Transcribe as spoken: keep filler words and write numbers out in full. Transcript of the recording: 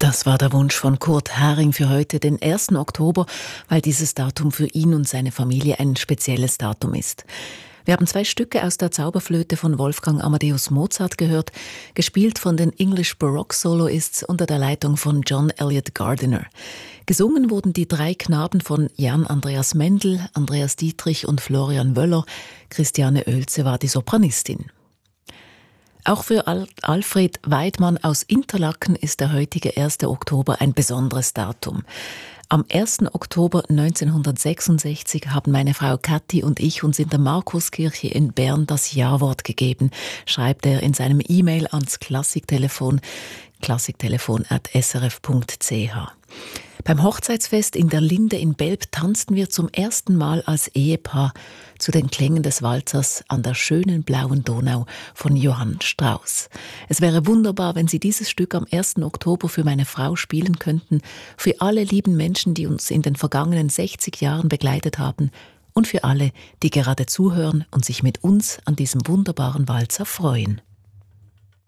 Das war der Wunsch von Kurt Haring für heute, den ersten Oktober, weil dieses Datum für ihn und seine Familie ein spezielles Datum ist. Wir haben zwei Stücke aus der Zauberflöte von Wolfgang Amadeus Mozart gehört, gespielt von den English Baroque Soloists unter der Leitung von John Eliot Gardiner. Gesungen wurden die drei Knaben von Jan Andreas Mendel, Andreas Dietrich und Florian Wöller. Christiane Oelze war die Sopranistin. Auch für Al- Alfred Weidmann aus Interlaken ist der heutige erste Oktober ein besonderes Datum. Am ersten Oktober neunzehnhundertsechsundsechzig haben meine Frau Kathi und ich uns in der Markuskirche in Bern das Ja-Wort gegeben, schreibt er in seinem E-Mail ans Klassiktelefon, klassiktelefon at s r f punkt c h. Beim Hochzeitsfest in der Linde in Belp tanzten wir zum ersten Mal als Ehepaar zu den Klängen des Walzers an der schönen blauen Donau von Johann Strauss. Es wäre wunderbar, wenn Sie dieses Stück am ersten Oktober für meine Frau spielen könnten, für alle lieben Menschen, die uns in den vergangenen sechzig Jahren begleitet haben und für alle, die gerade zuhören und sich mit uns an diesem wunderbaren Walzer freuen.